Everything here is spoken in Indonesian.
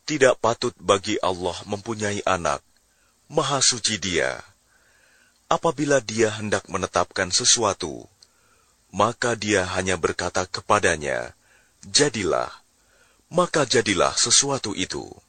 Tidak patut bagi Allah mempunyai anak. Maha suci Dia. Apabila Dia hendak menetapkan sesuatu, maka Dia hanya berkata kepadanya, jadilah, maka jadilah sesuatu itu.